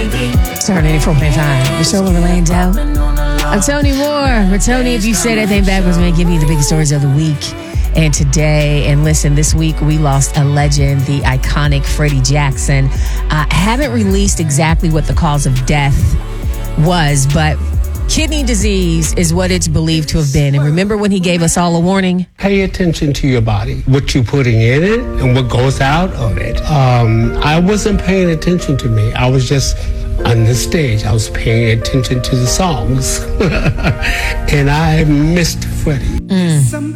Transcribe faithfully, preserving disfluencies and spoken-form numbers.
Star ninety-four point five. The show with Orlando. I'm Tony Moore. We're Tony. If you said anything backwards, we're going to give you the biggest stories of the week. And today, and listen, this week we lost a legend, the iconic Freddie Jackson. I uh, haven't released exactly what the cause of death was, but kidney disease is what it's believed to have been. And remember when he gave us all a warning? Pay attention to your body, what you're putting in it and what goes out of it. Um, I wasn't paying attention to me. I was just on the stage. I was paying attention to the songs. And I missed Freddie. Mm.